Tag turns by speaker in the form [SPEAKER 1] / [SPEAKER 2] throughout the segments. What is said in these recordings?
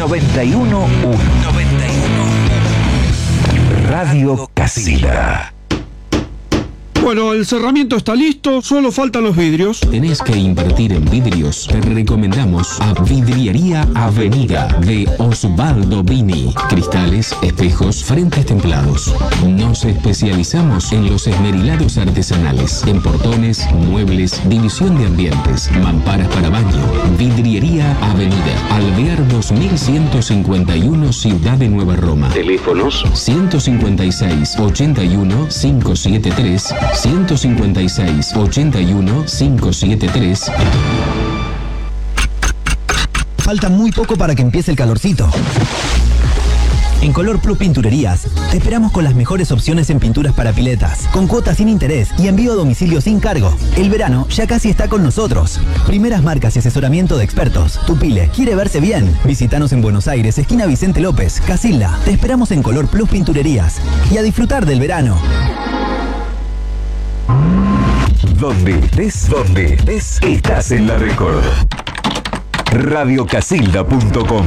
[SPEAKER 1] 91.1. Radio Casila.
[SPEAKER 2] Bueno, el cerramiento está listo, solo faltan los vidrios.
[SPEAKER 3] ¿Tenés que invertir en vidrios? Te recomendamos a Vidriería Avenida de Osvaldo Vini. Cristales, espejos, frentes templados. Nos especializamos en los esmerilados artesanales, en portones, muebles, división de ambientes, mamparas para baño. Vidriería Avenida, Alvear 2151, Ciudad de Nueva Roma. Teléfonos 156 81 573 156 81 573.
[SPEAKER 4] Falta muy poco para que empiece el calorcito. En Color Plus Pinturerías te esperamos con las mejores opciones en pinturas para piletas, con cuotas sin interés y envío a domicilio sin cargo. El verano ya casi está con nosotros. Primeras marcas y asesoramiento de expertos. Tu pile quiere verse bien. Visítanos en Buenos Aires, esquina Vicente López, Casilda. Te esperamos en Color Plus Pinturerías y a disfrutar del verano.
[SPEAKER 1] Donde estés, estás en la Record. Radiocasilda.com.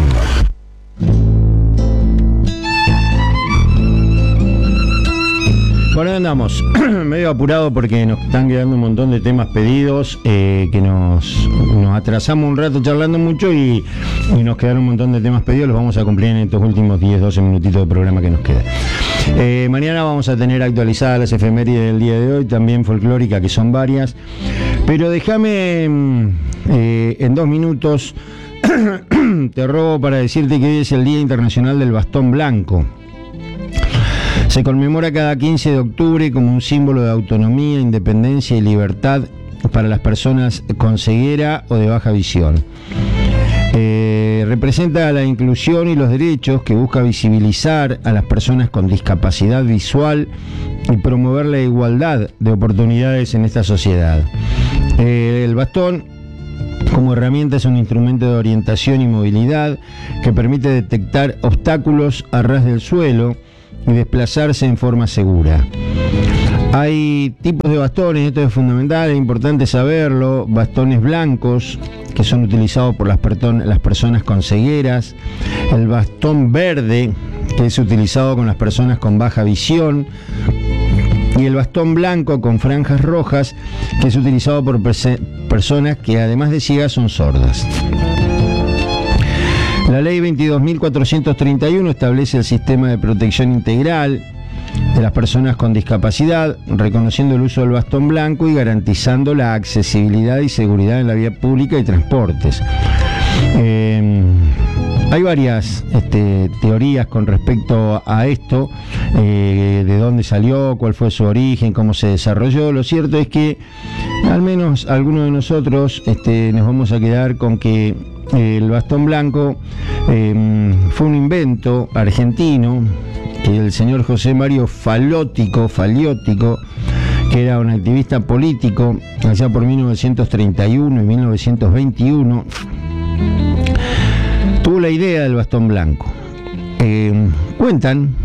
[SPEAKER 5] Bueno, andamos medio apurado porque nos están quedando un montón de temas pedidos, que nos atrasamos un rato charlando mucho y nos quedaron un montón de temas pedidos. Los vamos a cumplir en estos últimos 10-12 minutitos de programa que nos queda. Mañana vamos a tener actualizadas las efemérides del día de hoy, también folclórica, que son varias. Pero déjame en 2 minutos, te robo para decirte que hoy es el Día Internacional del Bastón Blanco. Se conmemora cada 15 de octubre como un símbolo de autonomía, independencia y libertad para las personas con ceguera o de baja visión. Representa la inclusión y los derechos, que busca visibilizar a las personas con discapacidad visual y promover la igualdad de oportunidades en esta sociedad. El bastón como herramienta es un instrumento de orientación y movilidad que permite detectar obstáculos a ras del suelo y desplazarse en forma segura. Hay tipos de bastones, esto es fundamental, es importante saberlo. Bastones blancos, que son utilizados por las personas con cegueras. El bastón verde, que es utilizado con las personas con baja visión. Y el bastón blanco con franjas rojas, que es utilizado por personas que además de ciegas son sordas. La ley 22.431 establece el sistema de protección integral de las personas con discapacidad, reconociendo el uso del bastón blanco y garantizando la accesibilidad y seguridad en la vía pública y transportes. Hay varias teorías con respecto a esto, de dónde salió, cuál fue su origen, cómo se desarrolló. Lo cierto es que al menos algunos de nosotros nos vamos a quedar con que el bastón blanco fue un invento argentino que el señor José Mario Faliótico, que era un activista político allá por 1931 y 1921, tuvo la idea del bastón blanco. Cuentan,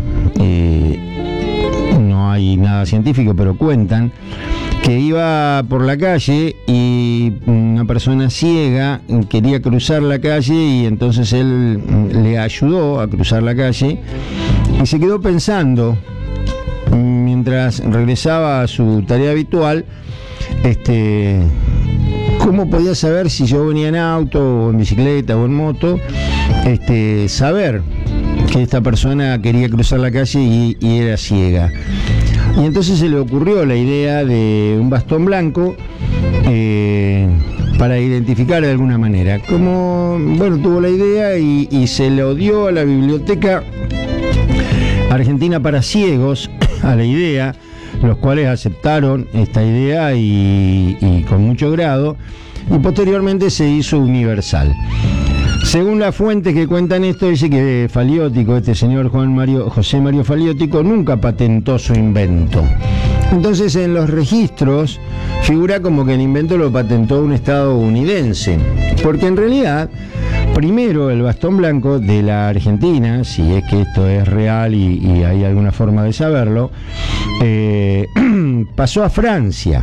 [SPEAKER 5] no hay nada científico, pero cuentan que iba por la calle y una persona ciega quería cruzar la calle y entonces él le ayudó a cruzar la calle y se quedó pensando mientras regresaba a su tarea habitual, cómo podía saber si yo venía en auto o en bicicleta o en moto, saber que esta persona quería cruzar la calle y era ciega. Y entonces se le ocurrió la idea de un bastón blanco para identificar de alguna manera. Tuvo la idea y se lo dio a la Biblioteca Argentina para Ciegos, a la idea, los cuales aceptaron esta idea y con mucho grado, y posteriormente se hizo universal. Según las fuentes que cuentan esto, dice que Faliótico, este señor José Mario Faliótico, nunca patentó su invento. Entonces en los registros figura como que el invento lo patentó un estadounidense, porque en realidad primero el bastón blanco de la Argentina, si es que esto es real y hay alguna forma de saberlo, pasó a Francia.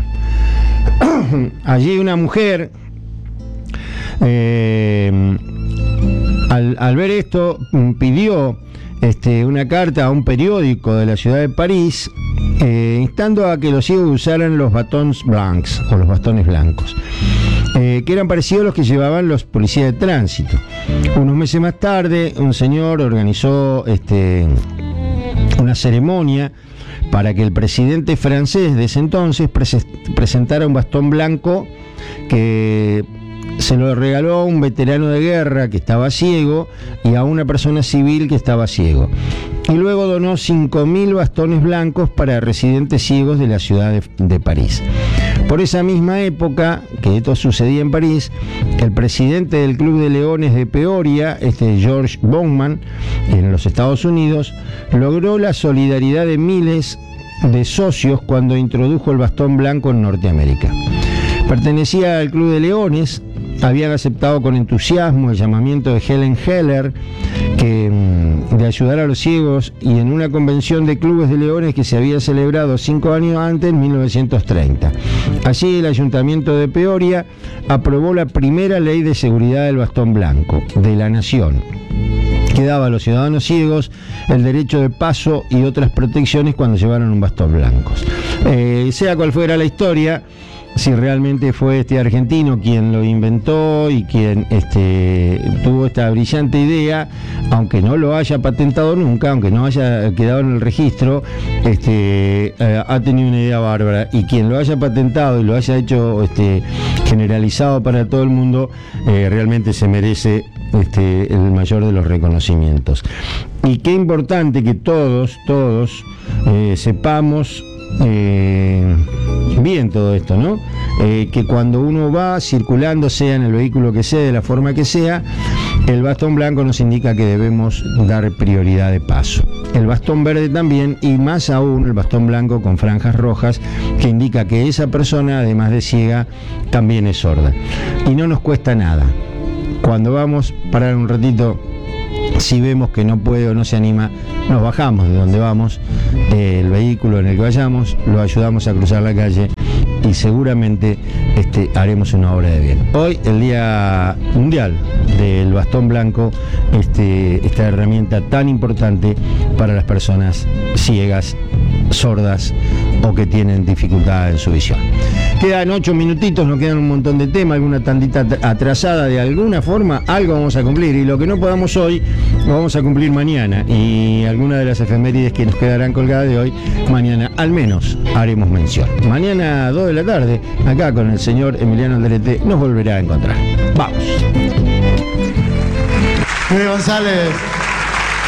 [SPEAKER 5] Allí una mujer Al ver esto, pidió una carta a un periódico de la ciudad de París, instando a que los ciegos usaran los bâtons blancs, o los bastones blancos, que eran parecidos a los que llevaban los policías de tránsito. Unos meses más tarde, un señor organizó una ceremonia para que el presidente francés de ese entonces presentara un bastón blanco que se lo regaló a un veterano de guerra que estaba ciego y a una persona civil que estaba ciego. Y luego donó 5.000 bastones blancos para residentes ciegos de la ciudad de París. Por esa misma época, que esto sucedía en París, el presidente del Club de Leones de Peoria, George Bowman, en los Estados Unidos, logró la solidaridad de miles de socios cuando introdujo el bastón blanco en Norteamérica. Pertenecía al Club de Leones, habían aceptado con entusiasmo el llamamiento de Helen Keller de ayudar a los ciegos, y en una convención de clubes de leones que se había celebrado 5 años antes, en 1930. Allí el Ayuntamiento de Peoria aprobó la primera ley de seguridad del bastón blanco de la nación, que daba a los ciudadanos ciegos el derecho de paso y otras protecciones cuando llevaron un bastón blanco. Sea cual fuera la historia, si realmente fue este argentino quien lo inventó y quien tuvo esta brillante idea, aunque no lo haya patentado nunca, aunque no haya quedado en el registro, ha tenido una idea bárbara, y quien lo haya patentado y lo haya hecho generalizado para todo el mundo, realmente se merece el mayor de los reconocimientos. Y qué importante que todos sepamos bien todo esto, ¿no? Que cuando uno va circulando, sea en el vehículo que sea, de la forma que sea, el bastón blanco nos indica que debemos dar prioridad de paso. El bastón verde también, y más aún el bastón blanco con franjas rojas, que indica que esa persona, además de ciega, también es sorda. Y no nos cuesta nada. Cuando vamos, parar un ratito, si vemos que no puede o no se anima, nos bajamos de donde vamos, el vehículo en el que vayamos, lo ayudamos a cruzar la calle, y seguramente haremos una obra de bien. Hoy, el Día Mundial del Bastón Blanco, esta herramienta tan importante para las personas ciegas, sordas o que tienen dificultad en su visión. Quedan 8 minutitos, nos quedan un montón de temas, alguna tandita atrasada, de alguna forma algo vamos a cumplir, y lo que no podamos hoy lo vamos a cumplir mañana, y algunas de las efemérides que nos quedarán colgadas de hoy, mañana al menos haremos mención. Mañana 2 de la tarde, acá con el señor Emiliano Alderete, nos volverá a encontrar. Vamos.
[SPEAKER 6] González.